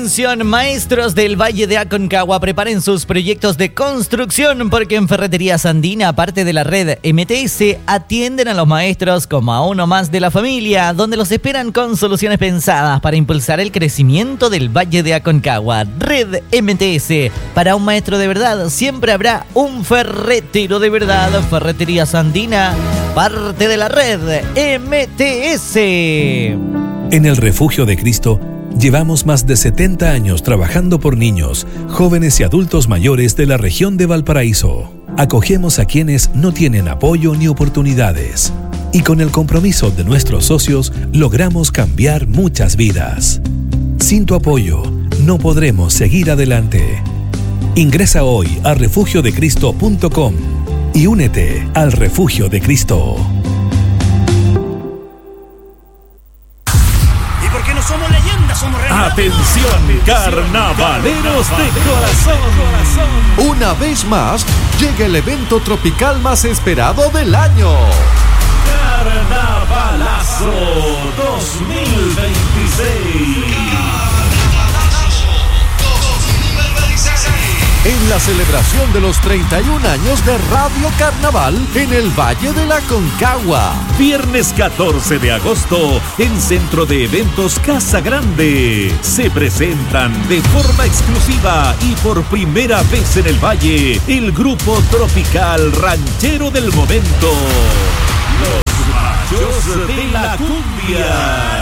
Atención, maestros del Valle de Aconcagua, preparen sus proyectos de construcción porque en Ferreterías Andina, aparte de la red MTS, atienden a los maestros como a uno más de la familia, donde los esperan con soluciones pensadas para impulsar el crecimiento del Valle de Aconcagua. Red MTS, para un maestro de verdad siempre habrá un ferretero de verdad. Ferreterías Andina, parte de la red MTS. En el Refugio de Cristo llevamos más de 70 años trabajando por niños, jóvenes y adultos mayores de la región de Valparaíso. Acogemos a quienes no tienen apoyo ni oportunidades. Y con el compromiso de nuestros socios logramos cambiar muchas vidas. Sin tu apoyo, no podremos seguir adelante. Ingresa hoy a refugiodecristo.com y únete al Refugio de Cristo. Somos leyendas, somos realidad. Atención, carnavaleros de corazón. Una vez más, llega el evento tropical más esperado del año. Carnavalazo 2026. En la celebración de los 31 años de Radio Carnaval en el Valle de la Aconcagua. Viernes 14 de agosto en Centro de Eventos Casa Grande. Se presentan de forma exclusiva y por primera vez en el Valle el grupo tropical ranchero del momento. Los Machos de la Cumbia.